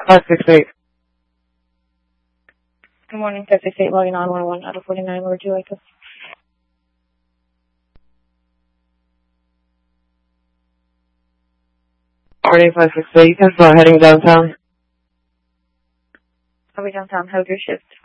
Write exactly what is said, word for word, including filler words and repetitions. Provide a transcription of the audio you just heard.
five six eight. Good morning, five six eight, logging on one oh one out of forty-nine. Where would you like us? Morning, five six eight. You can start heading downtown. I'll be downtown. Have a good shift.